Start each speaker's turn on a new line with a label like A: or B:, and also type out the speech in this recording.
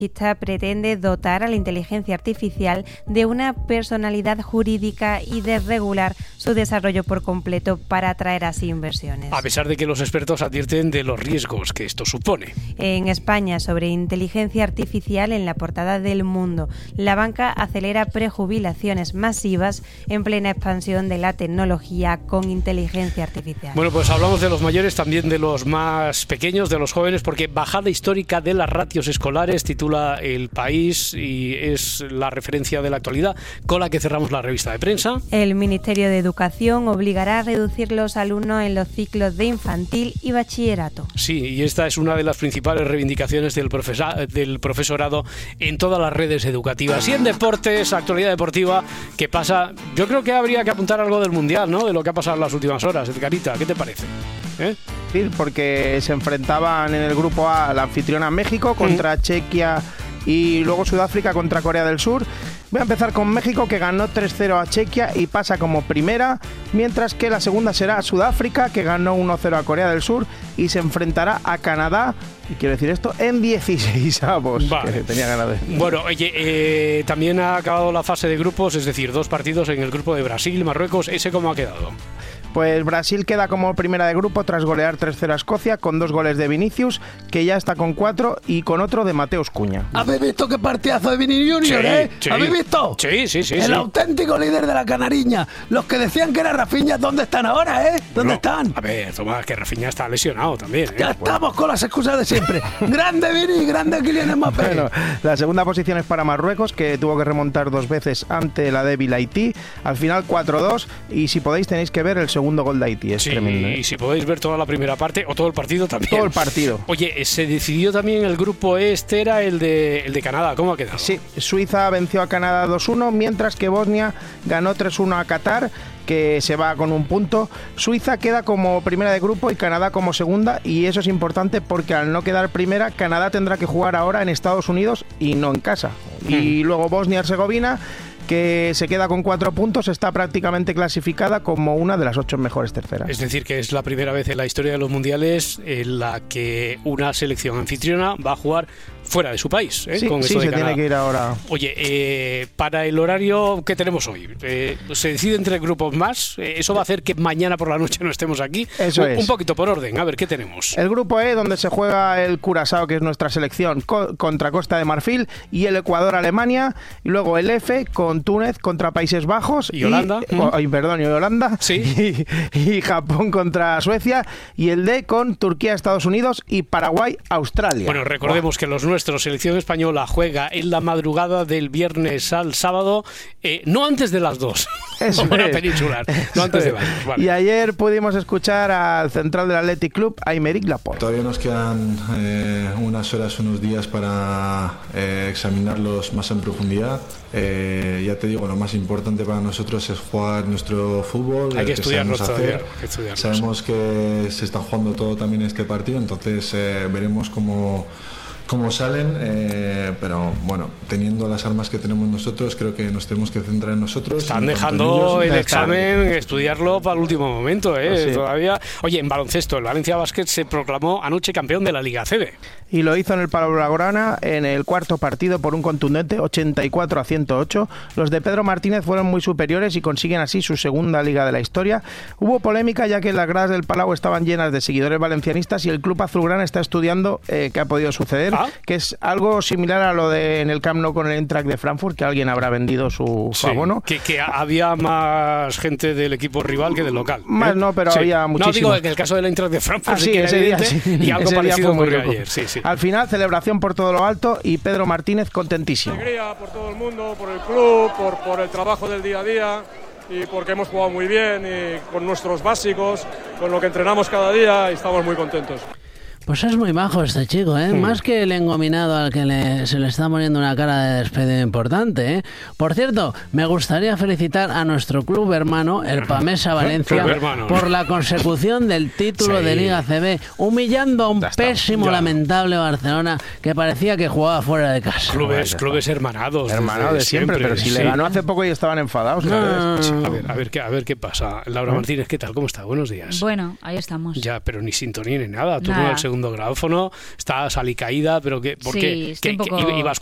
A: pretende dotar a la inteligencia artificial de una personalidad jurídica y de regular su desarrollo por completo para atraer así inversiones.
B: A pesar de que los expertos advierten de los riesgos que esto supone.
A: En España, sobre inteligencia artificial, en la portada del Mundo, la banca acelera prejubilaciones masivas en plena expansión de la tecnología con inteligencia artificial.
B: Bueno, pues hablamos de los mayores, también de los más pequeños, de los jóvenes, porque bajada histórica de las ratios escolares titula El País y es la referencia de la actualidad con la que cerramos la revista de prensa.
A: El Ministerio de Educación obligará a reducir los alumnos en los ciclos de infantil y bachillerato.
B: Sí, y esta es una de las principales reivindicaciones del profesorado en todas las redes educativas. Y en deportes, actualidad deportiva, ¿qué pasa? Yo creo que habría que apuntar algo del Mundial, ¿no? De lo que ha pasado en las últimas horas. Edgarita, ¿qué te parece?
C: Sí, porque se enfrentaban en el grupo A la anfitriona México contra Chequia y luego Sudáfrica contra Corea del Sur. Voy a empezar con México, que ganó 3-0 a Chequia y pasa como primera, mientras que la segunda será Sudáfrica, que ganó 1-0 a Corea del Sur y se enfrentará a Canadá, y quiero decir esto, en 16avos.
B: Vale.
C: Que tenía ganas de...
B: Bueno, oye, también ha acabado la fase de grupos, es decir, 2 partidos en el grupo de Brasil, Marruecos. ¿Ese cómo ha quedado?
C: Pues Brasil queda como primera de grupo tras golear 3-0 a Escocia con 2 goles de Vinicius, que ya está con 4, y con otro de Mateus Cunha.
D: ¿Habéis visto qué partidazo de Vini Junior,
B: Sí.
D: ¿Habéis visto?
B: Sí.
D: El auténtico líder de la Canariña. Los que decían que era Rafinha, ¿dónde están ahora, ¿Dónde están?
B: A ver, Tomás, que Rafinha está lesionado también,
D: Ya estamos con las excusas de siempre. Grande Vini, grande Kylian Mbappé.
C: Bueno, la segunda posición es para Marruecos, que tuvo que remontar 2 veces ante la débil Haití. Al final 4-2, y si podéis tenéis que ver el segundo gol de Haití. Es tremendo.
B: Y si podéis ver toda la primera parte o todo el partido también.
C: Todo el partido.
B: Oye, se decidió también el grupo este, era el de Canadá. ¿Cómo ha quedado?
C: Sí, Suiza venció a Canadá 2-1, mientras que Bosnia ganó 3-1 a Qatar, que se va con 1 punto. Suiza queda como primera de grupo y Canadá como segunda, y eso es importante porque al no quedar primera, Canadá tendrá que jugar ahora en Estados Unidos y no en casa. Y luego Bosnia-Herzegovina, que se queda con 4 puntos, está prácticamente clasificada como una de las 8 mejores terceras.
B: Es decir, que es la primera vez en la historia de los mundiales en la que una selección anfitriona va a jugar fuera de su país.
C: Sí,
B: con
C: sí,
B: eso de
C: se
B: Canadá.
C: tiene que ir ahora.
B: Oye, para el horario que tenemos hoy, se decide entre grupos más. Eso va a hacer que mañana por la noche no estemos aquí.
C: Eso es.
B: Un poquito por orden, a ver, ¿qué tenemos?
C: El grupo E, donde se juega el Curazao, que es nuestra selección, contra Costa de Marfil, y el Ecuador-Alemania. Y luego el F, con Túnez contra Países Bajos.
B: ¿Y Holanda?
C: Y Holanda.
B: Sí.
C: Y Japón contra Suecia. Y el D, con Turquía-Estados Unidos y Paraguay-Australia.
B: Bueno, recordemos que los nuestros, selección española, juega en la madrugada del viernes al sábado, no antes de las 2.
C: Eso
B: Hora
C: es.
B: peninsular, no antes de las 2. Vale.
C: Y ayer pudimos escuchar al central del Athletic Club, a Aymeric Laporte.
E: Todavía nos quedan unas horas, unos días para examinarlos más en profundidad. Ya te digo, lo más importante para nosotros es jugar nuestro fútbol.
B: Hay que estudiarnos todavía.
E: Sabemos que se está jugando todo también este partido, entonces veremos cómo salen, pero bueno, teniendo las armas que tenemos nosotros, creo que nos tenemos que centrar en nosotros.
B: Están dejando el examen, estudiarlo para el último momento,
C: Sí.
B: todavía. Oye, en baloncesto, el Valencia Basket se proclamó anoche campeón de la Liga ACB.
C: Y lo hizo en el Palau Blaugrana en el cuarto partido por un contundente 84-108. Los de Pedro Martínez fueron muy superiores y consiguen así su segunda liga de la historia. Hubo polémica ya que las gradas del Palau estaban llenas de seguidores valencianistas y el club azulgrana está estudiando qué ha podido suceder, que es algo similar a lo de en el Camp Nou con el Eintracht de Frankfurt, que alguien habrá vendido su abono.
B: Que había más gente del equipo rival que del local.
C: Más no, pero había muchísimo.
B: No, digo, en el caso del Eintracht de Frankfurt
C: sí, ese día,
B: y algo
C: ese
B: parecido
C: muy
B: ocurrió
C: rico.
B: ayer. Sí.
C: Al final, celebración por todo lo alto y Pedro Martínez contentísimo.
F: Alegría por todo el mundo, por el club, por el trabajo del día a día y porque hemos jugado muy bien y con nuestros básicos, con lo que entrenamos cada día y estamos muy contentos.
D: Pues es muy majo este chico, Más que el engominado al que se le está poniendo una cara de despedido importante, Por cierto, me gustaría felicitar a nuestro club hermano, el Pamesa Valencia, por la consecución del título de Liga ACB, humillando a un pésimo, lamentable Barcelona que parecía que jugaba fuera de casa.
B: Clubes hermanados.
C: Hermanados de siempre, pero si le ganó hace poco y estaban enfadados.
B: A ver qué pasa. Laura Martínez, ¿qué tal? ¿Cómo está? Buenos días.
G: Bueno, ahí estamos.
B: Ya, pero ni sintonía ni nada. Turno al segundo segundo grado, ¿no? Estás alicaída, pero ¿por
G: Sí,
B: qué?
G: estoy un
B: ¿Qué-
G: poco-
B: ibas